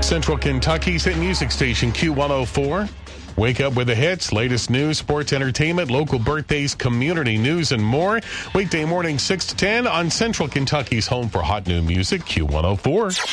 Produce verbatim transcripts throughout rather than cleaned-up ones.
Central Kentucky's hit music station, Q one oh four. Wake up with the hits, latest news, sports, entertainment, local birthdays, community news, and more. Weekday morning, six to ten on Central Kentucky's home for hot new music, Q one oh four. Q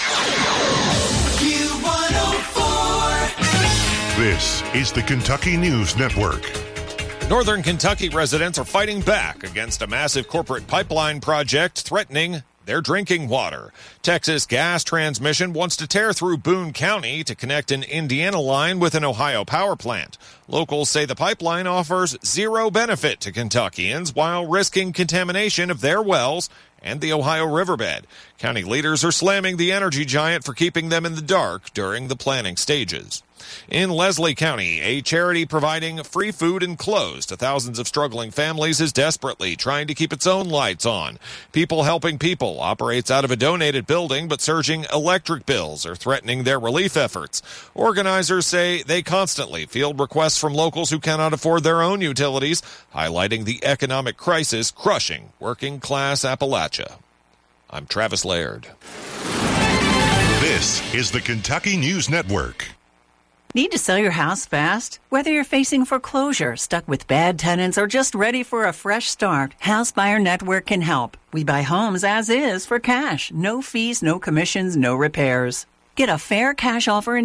one oh four. This is the Kentucky News Network. Northern Kentucky residents are fighting back against a massive corporate pipeline project threatening their drinking water. Texas Gas Transmission wants to tear through Boone County to connect an Indiana line with an Ohio power plant. Locals say the pipeline offers zero benefit to Kentuckians while risking contamination of their wells and the Ohio riverbed. County leaders are slamming the energy giant for keeping them in the dark during the planning stages. In Leslie County, a charity providing free food and clothes to thousands of struggling families is desperately trying to keep its own lights on. People Helping People operates out of a donated building, but surging electric bills are threatening their relief efforts. Organizers say they constantly field requests from locals who cannot afford their own utilities, highlighting the economic crisis crushing working-class Appalachia. I'm Travis Laird. This is the Kentucky News Network. Need to sell your house fast? Whether you're facing foreclosure, stuck with bad tenants, or just ready for a fresh start, House Buyer Network can help. We buy homes as is for cash. No fees, no commissions, no repairs. Get a fair cash offer in